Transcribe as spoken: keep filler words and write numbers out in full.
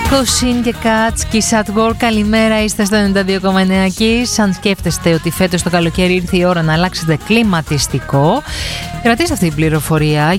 Κοσίν και Κάτς, Kiss at Work, καλημέρα, είστε στο ενενήντα δύο κόμμα εννέα Kiss. Αν σκέφτεστε ότι φέτος το καλοκαίρι ήρθε η ώρα να αλλάξετε κλιματιστικό, κρατήστε αυτή την πληροφορία,